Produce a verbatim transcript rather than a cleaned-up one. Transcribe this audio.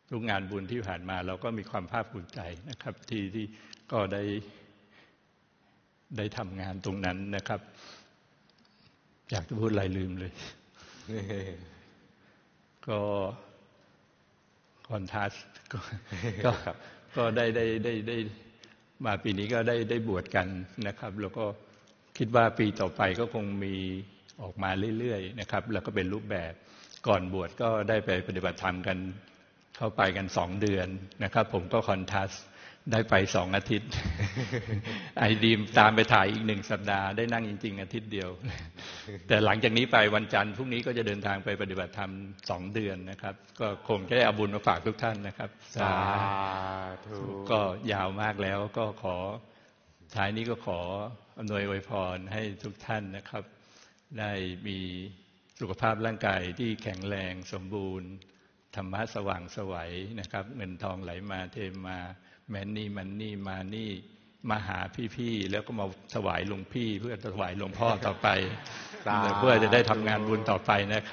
ทุกงานบุญที่ผ่านมาเราก็มีความภาคภูมิใจนะครับที่ที่ก็ได้ได้ทำงานตรงนั้นนะครับอยากจะพูดอะไรลืมเลย ก็คอนทราสต์ก็ก็ก็ได้ได้ได้ได้มาปีนี้ก็ได้ได้บวชกันนะครับแล้วก็คิดว่าปีต่อไปก็คงมีออกมาเรื่อยๆนะครับแล้วก็เป็นรูปแบบก่อนบวชก็ได้ไปปฏิบัติธรรมกันเข้าไปกันสองเดือนนะครับผมก็คอนทราสต์ได้ไปสองอาทิตย์ ไอดีมตามไปถ่ายอีกหนึ่งสัปดาห์ได้นั่งจริงๆอาทิตย์เดียว แต่หลังจากนี้ไปวันจันทร์พรุ่งนี้ก็จะเดินทางไปปฏิบัติธรรมสองเดือนนะครับก็คงจะได้เอาบุญมาฝากทุกท่านนะครับสาธุก็ยาวมากแล้วก็ขอท้ายนี้ก็ขออำนวยอวยพรให้ทุกท่านนะครับได้มีสุขภาพร่างกายที่แข็งแรงสมบูรณ์ธรรมะสว่างไสวนะครับเงินทองไหลมาเทมาแม้นนี่มันนี่มานี่มาหาพี่ๆแล้วก็มาถวายหลวงพี่เพื่อถวายหลวงพ่อต่อไปเพื่อจะได้ทำงานบุญต่อไปนะครับ